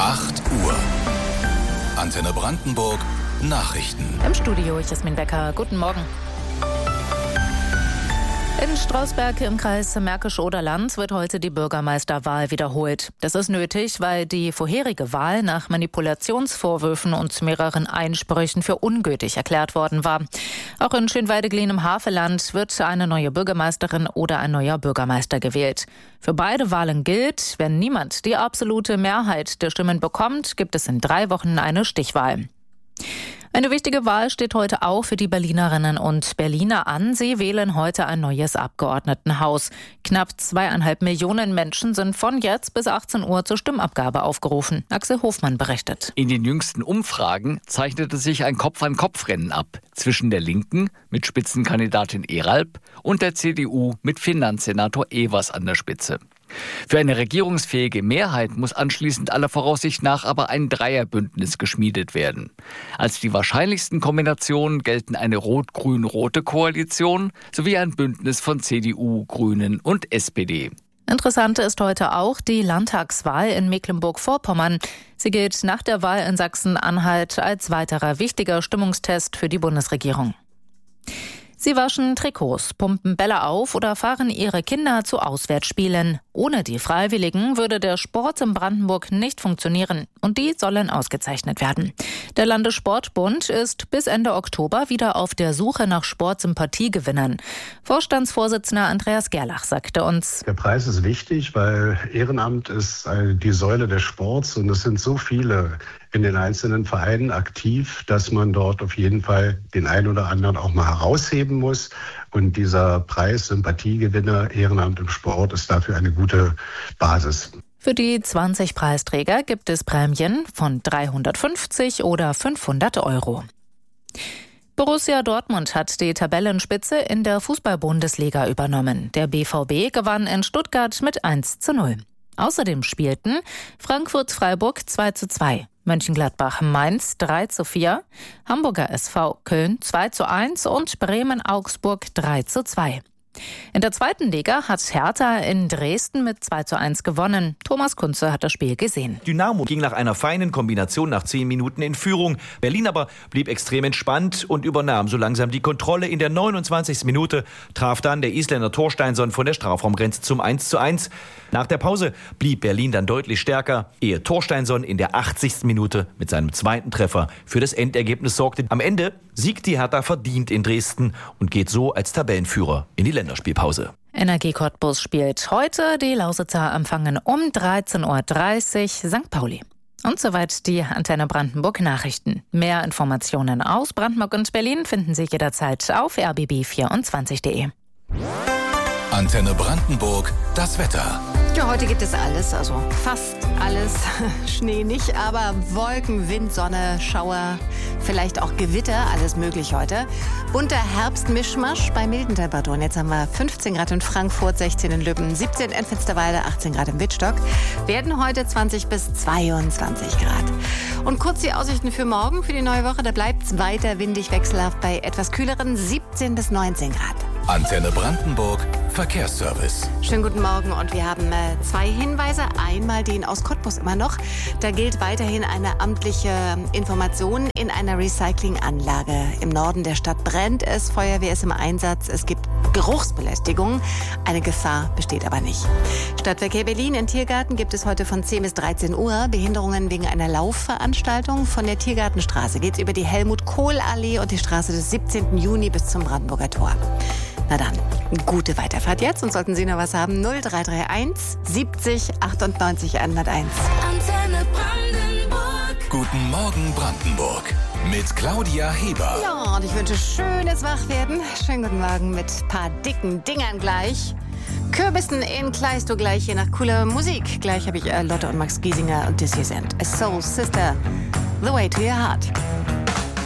8 Uhr. Antenne Brandenburg Nachrichten. Im Studio Jasmin Becker. Guten Morgen. In Strausberg im Kreis Märkisch-Oderland wird heute die Bürgermeisterwahl wiederholt. Das ist nötig, weil die vorherige Wahl nach Manipulationsvorwürfen und mehreren Einsprüchen für ungültig erklärt worden war. Auch in Schönweide-Glien im Havelland wird eine neue Bürgermeisterin oder ein neuer Bürgermeister gewählt. Für beide Wahlen gilt, wenn niemand die absolute Mehrheit der Stimmen bekommt, gibt es in 3 Wochen eine Stichwahl. Eine wichtige Wahl steht heute auch für die Berlinerinnen und Berliner an. Sie wählen heute ein neues Abgeordnetenhaus. Knapp 2,5 Millionen Menschen sind von jetzt bis 18 Uhr zur Stimmabgabe aufgerufen. Axel Hofmann berichtet. In den jüngsten Umfragen zeichnete sich ein Kopf-an-Kopf-Rennen ab zwischen der Linken mit Spitzenkandidatin Eralp und der CDU mit Finanzsenator Evers an der Spitze. Für eine regierungsfähige Mehrheit muss anschließend aller Voraussicht nach aber ein Dreierbündnis geschmiedet werden. Als die wahrscheinlichsten Kombinationen gelten eine rot-grün-rote Koalition sowie ein Bündnis von CDU, Grünen und SPD. Interessant ist heute auch die Landtagswahl in Mecklenburg-Vorpommern. Sie gilt nach der Wahl in Sachsen-Anhalt als weiterer wichtiger Stimmungstest für die Bundesregierung. Sie waschen Trikots, pumpen Bälle auf oder fahren ihre Kinder zu Auswärtsspielen. Ohne die Freiwilligen würde der Sport in Brandenburg nicht funktionieren und die sollen ausgezeichnet werden. Der Landessportbund ist bis Ende Oktober wieder auf der Suche nach Sportsympathiegewinnern. Vorstandsvorsitzender Andreas Gerlach sagte uns: Der Preis ist wichtig, weil Ehrenamt ist die Säule des Sports und es sind so viele in den einzelnen Vereinen aktiv, dass man dort auf jeden Fall den einen oder anderen auch mal herausheben muss. Und dieser Preis Sympathiegewinner Ehrenamt im Sport ist dafür eine gute Basis. Für die 20 Preisträger gibt es Prämien von 350 oder 500 Euro. Borussia Dortmund hat die Tabellenspitze in der Fußball-Bundesliga übernommen. Der BVB gewann in Stuttgart mit 1:0. Außerdem spielten Frankfurt-Freiburg 2:2, Mönchengladbach-Mainz 3:4, Hamburger SV Köln 2:1 und Bremen-Augsburg 3:2. In der zweiten Liga hat Hertha in Dresden mit 2:1 gewonnen. Thomas Kunze hat das Spiel gesehen. Dynamo ging nach einer feinen Kombination nach 10 Minuten in Führung. Berlin aber blieb extrem entspannt und übernahm so langsam die Kontrolle. In der 29. Minute traf dann der Isländer Thorsteinsson von der Strafraumgrenze zum 1:1. Nach der Pause blieb Berlin dann deutlich stärker, ehe Thorsteinsson in der 80. Minute mit seinem zweiten Treffer für das Endergebnis sorgte. Am Ende siegt die Hertha verdient in Dresden und geht so als Tabellenführer in die Länderspielpause. Energie Cottbus spielt heute. Die Lausitzer empfangen um 13:30 Uhr St. Pauli. Und soweit die Antenne Brandenburg Nachrichten. Mehr Informationen aus Brandenburg und Berlin finden Sie jederzeit auf rbb24.de. Antenne Brandenburg, das Wetter. Ja, heute gibt es alles, also fast alles. Schnee nicht, aber Wolken, Wind, Sonne, Schauer, vielleicht auch Gewitter, alles möglich heute. Bunter Herbstmischmasch bei milden Temperaturen. Jetzt haben wir 15 Grad in Frankfurt, 16 in Lübben, 17 in Finsterwalde, 18 Grad im Wittstock. Werden heute 20 bis 22 Grad. Und kurz die Aussichten für morgen, für die neue Woche. Da bleibt es weiter windig wechselhaft bei etwas kühleren 17 bis 19 Grad. Antenne Brandenburg, Verkehrsservice. Schönen guten Morgen und wir haben 2 Hinweise. Einmal den aus Cottbus immer noch. Da gilt weiterhin eine amtliche Information in einer Recyclinganlage. Im Norden der Stadt brennt es, Feuerwehr ist im Einsatz. Es gibt Geruchsbelästigung. Eine Gefahr besteht aber nicht. Stadtverkehr Berlin in Tiergarten gibt es heute von 10 bis 13 Uhr Behinderungen wegen einer Laufveranstaltung. Von der Tiergartenstraße geht es über die Helmut-Kohl-Allee und die Straße des 17. Juni bis zum Brandenburger Tor. Na dann, gute Weiterfahrt jetzt und sollten Sie noch was haben, 0331 70 98 101. Antenne Brandenburg. Guten Morgen Brandenburg mit Claudia Heber. Ja, und ich wünsche schönes Wachwerden. Schönen guten Morgen mit ein paar dicken Dingern gleich. Kürbissen in Kleistow gleich, je nach cooler Musik. Gleich habe ich Lotte und Max Giesinger und This Here Sind A Soul Sister, The Way to Your Heart.